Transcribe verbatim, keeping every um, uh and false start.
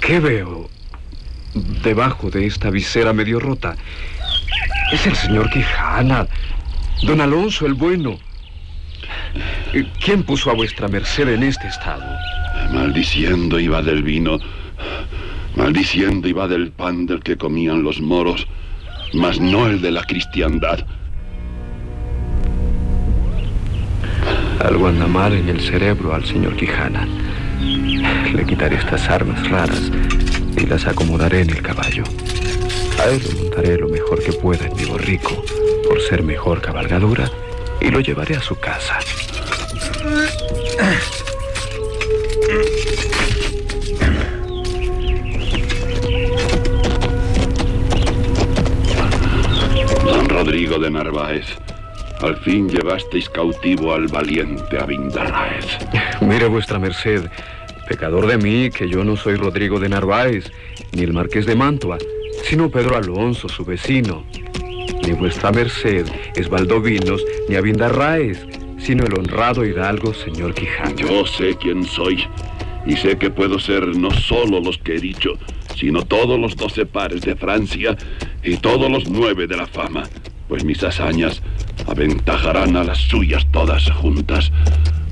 ¿Qué veo debajo de esta visera medio rota? Es el señor Quijana, don Alonso el Bueno. ¿Quién puso a vuestra merced en este estado? Maldiciendo iba del vino, maldiciendo iba del pan del que comían los moros, mas no el de la cristiandad. Algo anda mal en el cerebro al señor Quijana. Le quitaré estas armas raras y las acomodaré en el caballo. A él lo montaré lo mejor que pueda en mi borrico, por ser mejor cabalgadura, y lo llevaré a su casa. Don Rodrigo de Narváez, al fin llevasteis cautivo al valiente Abindarráez. Mire vuestra merced, pecador de mí, que yo no soy Rodrigo de Narváez, ni el marqués de Mantua, sino Pedro Alonso, su vecino. Ni vuestra merced es Valdovinos, ni Abindarráez, sino el honrado hidalgo señor Quijana. Yo sé quién soy, y sé que puedo ser no solo los que he dicho, sino todos los doce pares de Francia y todos los nueve de la fama, pues mis hazañas aventajarán a las suyas todas juntas.